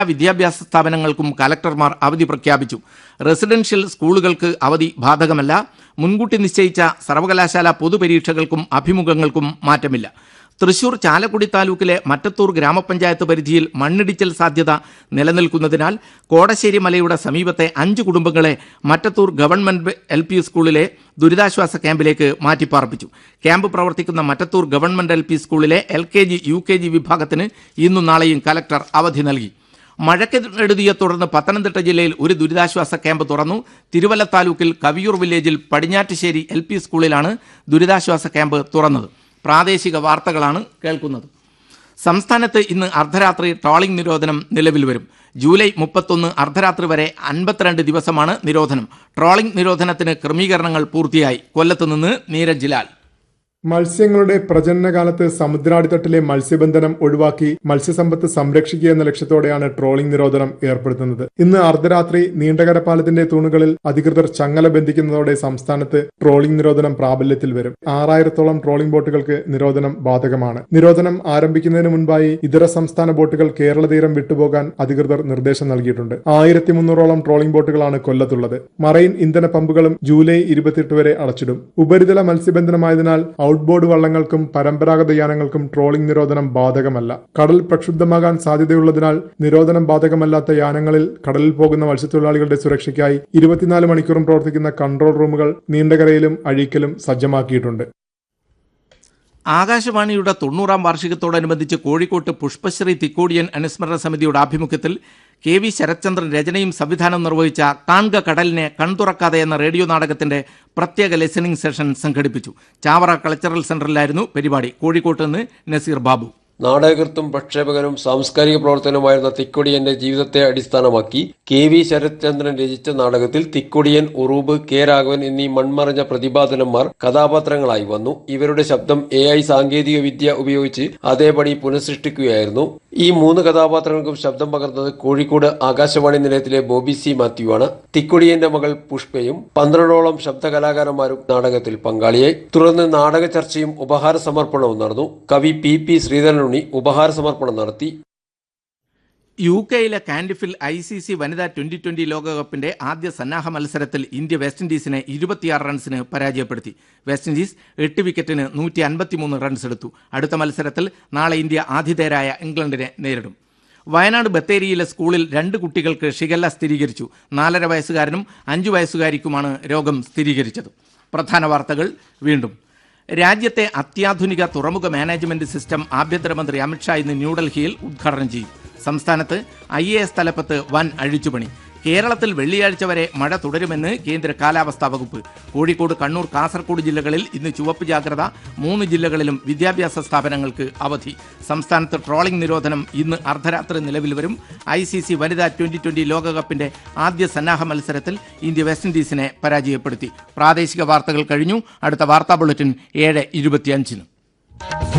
വിദ്യാഭ്യാസ സ്ഥാപനങ്ങൾക്കും കലക്ടർമാർ അവധി പ്രഖ്യാപിച്ചു. റെസിഡൻഷ്യൽ സ്കൂളുകൾക്ക് അവധി ബാധകമല്ല. മുൻകൂട്ടി നിശ്ചയിച്ച സർവകലാശാല പൊതുപരീക്ഷകൾക്കും അഭിമുഖങ്ങൾക്കും മാറ്റമില്ല. തൃശൂർ ചാലക്കുടി താലൂക്കിലെ മറ്റത്തൂർ ഗ്രാമപഞ്ചായത്ത് പരിധിയിൽ മണ്ണിടിച്ചിൽ സാധ്യത നിലനിൽക്കുന്നതിനാൽ കോടശ്ശേരി മലയുടെ സമീപത്തെ 5 കുടുംബങ്ങളെ മറ്റത്തൂർ ഗവൺമെന്റ് LP സ്കൂളിലെ ദുരിതാശ്വാസ ക്യാമ്പിലേക്ക് മാറ്റിപ്പാർപ്പിച്ചു. ക്യാമ്പ് പ്രവർത്തിക്കുന്ന മറ്റത്തൂർ ഗവൺമെന്റ് LP സ്കൂളിലെ LKG UKG വിഭാഗത്തിന് ഇന്നും നാളെയും കലക്ടർ അവധി നൽകി. മഴക്കെടുതിയെ തുടർന്ന് പത്തനംതിട്ട ജില്ലയിൽ ഒരു ദുരിതാശ്വാസ ക്യാമ്പ് തുറന്നു. തിരുവല്ല താലൂക്കിൽ കവിയൂർ വില്ലേജിൽ പടിഞ്ഞാറ്റുശ്ശേരി LP സ്കൂളിലാണ് ദുരിതാശ്വാസ ക്യാമ്പ് തുറന്നത്. പ്രാദേശിക വാർത്തകളാണ് കേൾക്കുന്നത്. സംസ്ഥാനത്ത് ഇന്ന് അർദ്ധരാത്രി ട്രോളിംഗ് നിരോധനം നിലവിൽ വരും. ജൂലൈ 31 അർദ്ധരാത്രി വരെ 52 ദിവസമാണ് നിരോധനം. ട്രോളിംഗ് നിരോധനത്തിന് ക്രമീകരണങ്ങൾ പൂർത്തിയായി. കൊല്ലത്ത് നിന്ന് നീരജ് ലാൽ. മത്സ്യങ്ങളുടെ പ്രജനനകാലത്ത് സമുദ്രാടിത്തട്ടിലെ മത്സ്യബന്ധനം ഒഴിവാക്കി മത്സ്യസമ്പത്ത് സംരക്ഷിക്കുക എന്ന ലക്ഷ്യത്തോടെയാണ് ട്രോളിംഗ് നിരോധനം ഏർപ്പെടുത്തുന്നത്. ഇന്ന് അർദ്ധരാത്രി നീണ്ടകരപ്പാലത്തിന്റെ തൂണുകളിൽ അധികൃതർ ചങ്ങല ബന്ധിക്കുന്നതോടെ സംസ്ഥാനത്ത് ട്രോളിംഗ് നിരോധനം പ്രാബല്യത്തിൽ വരും. 6000-ഓളം ട്രോളിംഗ് ബോട്ടുകൾക്ക് നിരോധനം ബാധകമാണ്. നിരോധനം ആരംഭിക്കുന്നതിന് മുൻപായി ഇതര സംസ്ഥാന ബോട്ടുകൾ കേരള തീരം വിട്ടുപോകാൻ അധികൃതർ നിർദ്ദേശം നൽകിയിട്ടുണ്ട്. 1300-ഓളം ട്രോളിംഗ് ബോട്ടുകളാണ് കൊല്ലത്തുള്ളത്. മറൈൻ ഇന്ധന പമ്പുകളും ജൂലൈ 28 വരെ അടച്ചിടും. ഉപരിതല മത്സ്യബന്ധനമായതിനാൽ ഔട്ട്ബോർഡ് വള്ളങ്ങൾക്കും പരമ്പരാഗത യാനങ്ങൾക്കും ട്രോളിംഗ് നിരോധനം ബാധകമല്ല. കടൽ പ്രക്ഷുബ്ധമാകാൻ സാധ്യതയുള്ളതിനാൽ നിരോധനം ബാധകമല്ലാത്ത യാനങ്ങളിൽ കടലിൽ പോകുന്ന മത്സ്യത്തൊഴിലാളികളുടെ സുരക്ഷയ്ക്കായി 24 മണിക്കൂറും പ്രവർത്തിക്കുന്ന കൺട്രോൾ റൂമുകൾ നീണ്ടകരയിലും അഴീക്കലും സജ്ജമാക്കിയിട്ടുണ്ട്. ആകാശവാണിയുടെ 90-ാം വാർഷികത്തോടനുബന്ധിച്ച് കോഴിക്കോട്ട് പുഷ്പശ്രീ തിക്കോടിയൻ അനുസ്മരണ സമിതിയുടെ ആഭിമുഖ്യത്തിൽ KV ശരത്ചന്ദ്രൻ രചനയും സംവിധാനം നിർവഹിച്ച കാൺക കടലിനെ കൺതുറക്കാതെ എന്ന റേഡിയോ നാടകത്തിന്റെ പ്രത്യേക ലിസണിംഗ് സെഷൻ സംഘടിപ്പിച്ചു. ചാവറ കൾച്ചറൽ സെന്ററിലായിരുന്നു പരിപാടി. കോഴിക്കോട്ട് നിന്ന് നസീർ ബാബു. നാടകകൃത്തും പ്രക്ഷേപകനും സാംസ്കാരിക പ്രവർത്തനവുമായിരുന്ന തിക്കൊടിയന്റെ ജീവിതത്തെ അടിസ്ഥാനമാക്കി KV ശരത്ചന്ദ്രൻ രചിച്ച നാടകത്തിൽ തിക്കൊടിയൻ, ഉറൂബ്, K രാഘവൻ എന്നീ മൺമറഞ്ഞ പ്രതിഭാധനന്മാർ കഥാപാത്രങ്ങളായി വന്നു. ഇവരുടെ ശബ്ദം AI സാങ്കേതിക വിദ്യ ഉപയോഗിച്ച് അതേപടി പുനഃസൃഷ്ടിക്കുകയായിരുന്നു. ഈ 3 കഥാപാത്രങ്ങൾക്കും ശബ്ദം പകർന്നത് കോഴിക്കോട് ആകാശവാണി നിലയത്തിലെ ബോബി C മാത്യു ആണ്. തിക്കൊടിയന്റെ മകൾ പുഷ്പയും 12ഓളം ശബ്ദ കലാകാരന്മാരും നാടകത്തിൽ പങ്കാളിയായി. തുടർന്ന് നാടക ചർച്ചയും ഉപഹാര സമർപ്പണവും നടന്നു. കവി PP ശ്രീധരൻ ഉപഹാര സമർപ്പണം നടത്തി. UK-യിലെ കാൻഡിഫിൽ ICC വനിതാ 2020 ലോകകപ്പിന്റെ ആദ്യ സന്നാഹ മത്സരത്തിൽ ഇന്ത്യ വെസ്റ്റ് ഇൻഡീസിനെ 26 റൺസിന് പരാജയപ്പെടുത്തി. വെസ്റ്റ് ഇൻഡീസ് 8 വിക്കറ്റിന് 153 റൺസ് എടുത്തു. അടുത്ത മത്സരത്തിൽ നാളെ ഇന്ത്യ ആതിഥേയരായ ഇംഗ്ലണ്ടിനെ നേരിടും. വയനാട് ബത്തേരിയിലെ സ്കൂളിൽ 2 കുട്ടികൾക്ക് ഷിഗല്ല സ്ഥിരീകരിച്ചു. 4.5 വയസ്സുകാരനും 5 വയസ്സുകാരിക്കുമാണ് രോഗം സ്ഥിരീകരിച്ചത്. പ്രധാന വാർത്തകൾ വീണ്ടും. രാജ്യത്തെ അത്യാധുനിക തുറമുഖ മാനേജ്മെന്റ് സിസ്റ്റം ആഭ്യന്തരമന്ത്രി അമിത്ഷാ ഇന്ന് ന്യൂഡൽഹിയിൽ ഉദ്ഘാടനം ചെയ്യും. സംസ്ഥാനത്ത് IAS തലപ്പത്ത് വൻ അഴിച്ചുപണി. കേരളത്തിൽ വെള്ളിയാഴ്ച വരെ മഴ തുടരുമെന്ന് കേന്ദ്ര കാലാവസ്ഥാ വകുപ്പ്. കോഴിക്കോട്, കണ്ണൂർ, കാസർഗോഡ് ജില്ലകളിൽ ഇന്ന് ചുവപ്പ് ജാഗ്രത. 3 ജില്ലകളിലും വിദ്യാഭ്യാസ സ്ഥാപനങ്ങൾക്ക് അവധി. സംസ്ഥാനത്ത് ട്രോളിംഗ് നിരോധനം ഇന്ന് അർദ്ധരാത്രി നിലവിൽ വരും. ICC വനിതാ 2020 ലോകകപ്പിന്റെ ആദ്യ സന്നാഹ മത്സരത്തിൽ ഇന്ത്യ വെസ്റ്റ് ഇൻഡീസിനെ പരാജയപ്പെടുത്തി. പ്രാദേശിക വാർത്തകൾ കഴിഞ്ഞു. അടുത്ത വാർത്താ ബുള്ളറ്റിൻ 7:25.